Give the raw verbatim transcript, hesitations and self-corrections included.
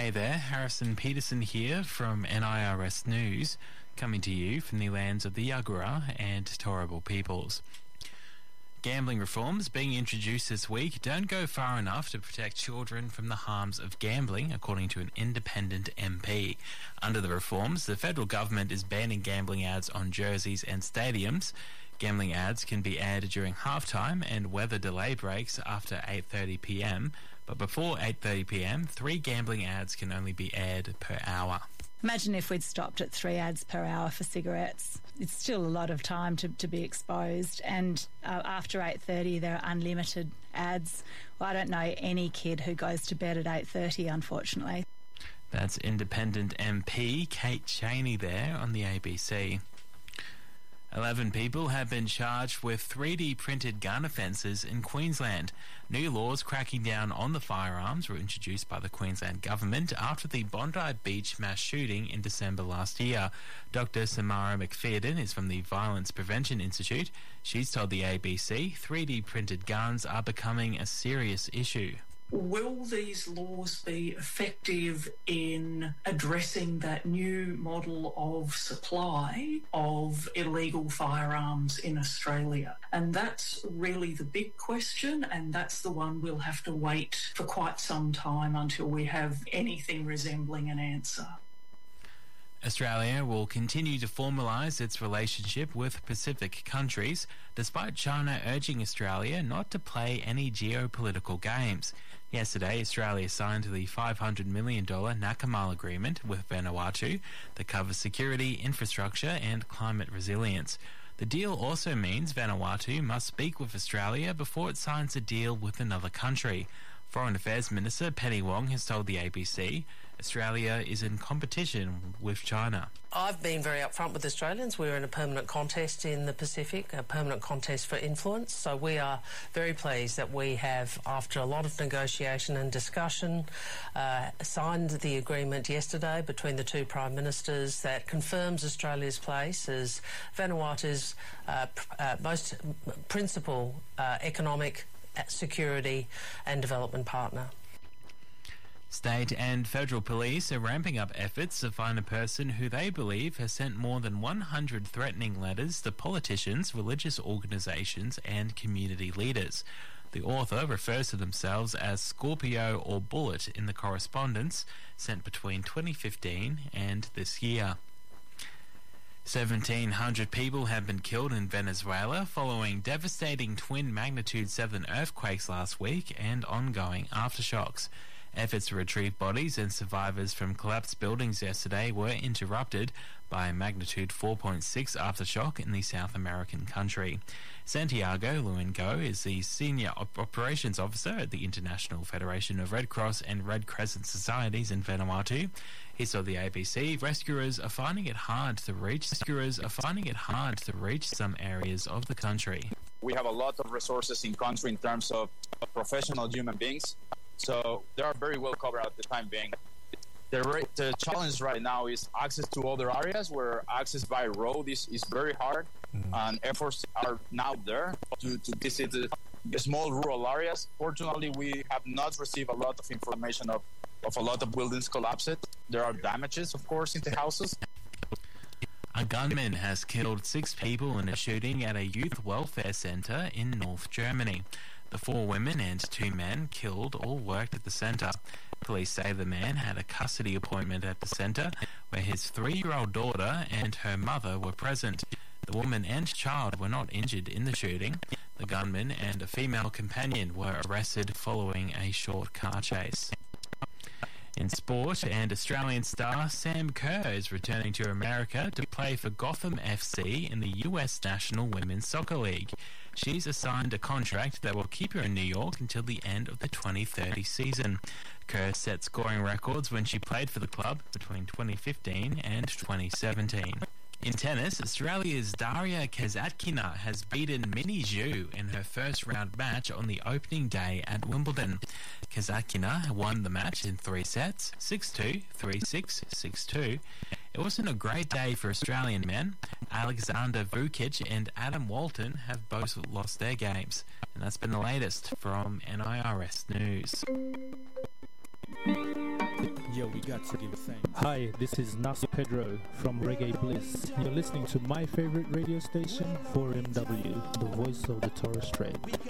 Hey there, Harrison Peterson here from N I R S News, coming to you from the lands of the Yagara and Turrbal peoples. Gambling reforms being introduced this week don't go far enough to protect children from the harms of gambling, according to an independent M P. Under the reforms, the federal government is banning gambling ads on jerseys and stadiums. Gambling ads can be aired during halftime and weather delay breaks after eight thirty p m, but before eight thirty p m, three gambling ads can only be aired per hour. Imagine if we'd stopped at three ads per hour for cigarettes. It's still a lot of time to, to be exposed, and uh, after eight thirty there are unlimited ads. Well, I don't know any kid who goes to bed at eight thirty, unfortunately. That's independent M P Kate Chaney there on the A B C. Eleven people have been charged with three D printed gun offences in Queensland. New laws cracking down on the firearms were introduced by the Queensland government after the Bondi Beach mass shooting in December last year. Doctor Samara McFadden is from the Violence Prevention Institute. She's told the A B C three D printed guns are becoming a serious issue. Will these laws be effective in addressing that new model of supply of illegal firearms in Australia? And that's really the big question, and that's the one we'll have to wait for quite some time until we have anything resembling an answer. Australia will continue to formalise its relationship with Pacific countries, despite China urging Australia not to play any geopolitical games. Yesterday, Australia signed the five hundred million dollars NACAMAL agreement with Vanuatu that covers security, infrastructure and climate resilience. The deal also means Vanuatu must speak with Australia before it signs a deal with another country. Foreign Affairs Minister Penny Wong has told the A B C Australia is in competition with China. I've been very upfront with Australians. We're in a permanent contest in the Pacific, a permanent contest for influence. So we are very pleased that we have, after a lot of negotiation and discussion, uh, signed the agreement yesterday between the two Prime Ministers that confirms Australia's place as Vanuatu's uh, pr- uh, most principal uh, economic security and development partner. State and federal police are ramping up efforts to find a person who they believe has sent more than one hundred threatening letters to politicians, religious organisations and community leaders. The author refers to themselves as Scorpio or Bullet in the correspondence sent between twenty fifteen and this year. seventeen hundred people have been killed in Venezuela following devastating twin magnitude seven earthquakes last week and ongoing aftershocks. Efforts to retrieve bodies and survivors from collapsed buildings yesterday were interrupted by a magnitude four point six aftershock in the South American country. Santiago Luengo is the Senior Op- Operations Officer at the International Federation of Red Cross and Red Crescent Societies in Vanuatu. He told the A B C rescuers are finding it hard to reach rescuers are finding it hard to reach some areas of the country. We have a lot of resources in country in terms of professional human beings. So they are very well covered at the time being. The, re- the challenge right now is access to other areas where access by road is, is very hard, mm-hmm. and efforts are now there to, to visit the, the small rural areas. Fortunately, we have not received a lot of information of, of a lot of buildings collapsed. There are damages, of course, in the houses. A gunman has killed six people in a shooting at a youth welfare centre in North Germany. The four women and two men killed all worked at the centre. Police say the man had a custody appointment at the centre where his three-year-old daughter and her mother were present. The woman and child were not injured in the shooting. The gunman and a female companion were arrested following a short car chase. In sport, and Australian star Sam Kerr is returning to America to play for Gotham F C in the U S National Women's Soccer League. She's assigned a contract that will keep her in New York until the end of the twenty thirty season. Kerr set scoring records when she played for the club between twenty fifteen and twenty seventeen. In tennis, Australia's Daria Kasatkina has beaten Minnie Zhu in her first round match on the opening day at Wimbledon. Kasatkina won the match in three sets, six two, three six, six two. It wasn't a great day for Australian men. Alexander Vukic and Adam Walton have both lost their games. And that's been the latest from N I R S News. Yo, We got to give thanks. Hi, this is Nas Pedro from Reggae Bliss. You're listening to my favorite radio station, four M W, the voice of the Torres Strait.